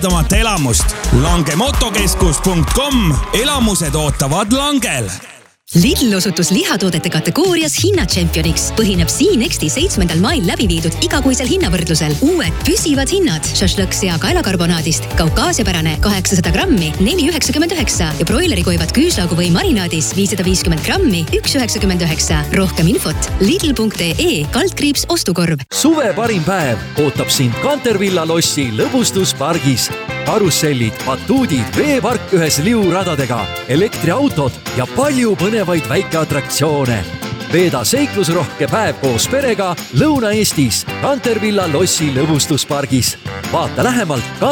ägedamat elamust. langemotokeskus.com. Elamused ootavad Langel. Lidl osutus lihatoodete kategoorias hinnatšempioniks. Põhineb Siinexti 7. mail läbi viidud igakuisel hinnavõrdlusel. Uued püsivad hinnad. Šašlõk sea kaelakarbonaadist, kaukaasiapärane 800 grammi, 4,99 ja broilerikoivad küüslaugu või marinaadis 550 grammi, 1,99. Rohkem infot lidl.ee/ostukorv. Suve parim päev ootab sind Kantervilla lossi lõbustuspargis. Karussellid, batuudid, veepark ühes liuradadega, elektriautod ja palju põnevaid väikeatraktsioone. Veeda seiklusrohke päev koos perega Lõuna-Eestis Kantervilla lossi lõbustuspargis. Vaata lähemalt